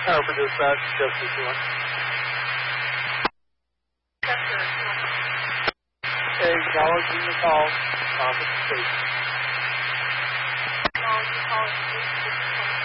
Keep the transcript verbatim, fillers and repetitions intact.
Uh, for dispatch, Chester two one. Chester two one. Acknowledging the call. Um, station. Acknowledging the call.